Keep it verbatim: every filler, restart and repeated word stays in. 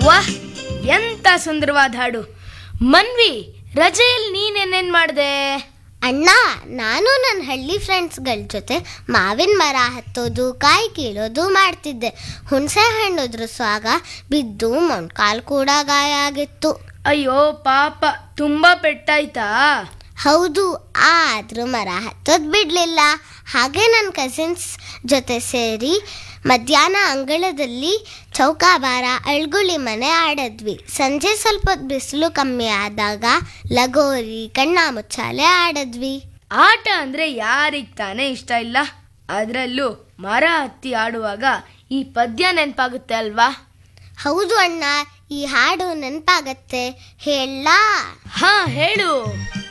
ವಾಹ್, ಎಂತ ಸುಂದರವಾದ ಹಾಡು. ಮನ್ವಿ, ರಜೆಯಲ್ಲಿ ನೀನೇನೇನ್ ಮಾಡ್ದೆ? ಅಣ್ಣ, ನಾನು ನನ್ನ ಹಳ್ಳಿ ಫ್ರೆಂಡ್ಸ್ಗಳ ಜೊತೆ ಮಾವಿನ ಮರ ಹತ್ತೋದು, ಕಾಯಿ ಕೀಳೋದು ಮಾಡ್ತಿದ್ದೆ. ಹುಣಸೆ ಹಣ್ಣು ಉದುರಿಸುವಾಗ ಬಿದ್ದು ಮೊಣಕಾಲು ಕೂಡ ಗಾಯ ಆಗಿತ್ತು. ಅಯ್ಯೋ ಪಾಪ, ತುಂಬಾ ಪೆಟ್ಟಾಯ್ತಾ? ಹೌದು, ಆದ್ರೂ ಮರ ಹತ್ತೋದು ಬಿಡ್ಲಿಲ್ಲ. ಹಾಗೆ ನನ್ನ ಕಸಿನ್ಸ್ ಜೊತೆ ಸೇರಿ ಮಧ್ಯಾಹ್ನ ಅಂಗಳದಲ್ಲಿ ಚೌಕಾಬಾರ, ಅಳ್ಗುಳಿ ಮನೆ ಆಡಿದ್ವಿ. ಸಂಜೆ ಸ್ವಲ್ಪ ಬಿಸಿಲು ಕಮ್ಮಿ ಆದಾಗ ಲಗೋರಿ, ಕಣ್ಣಾ ಮುಚ್ಚಾಲೆ ಆಡಿದ್ವಿ. ಆಟ ಅಂದ್ರೆ ಯಾರಿಗ್ ತಾನೇ ಇಷ್ಟ ಇಲ್ಲ? ಅದ್ರಲ್ಲೂ ಮರ ಹತ್ತಿ ಆಡುವಾಗ ಈ ಪದ್ಯ ನೆನಪಾಗುತ್ತೆ ಅಲ್ವಾ? ಹೌದು ಅಣ್ಣ, ಈ ಹಾಡು ನೆನಪಾಗತ್ತೆ. ಹೇಳಲಾ? ಹಾ, ಹೇಳು.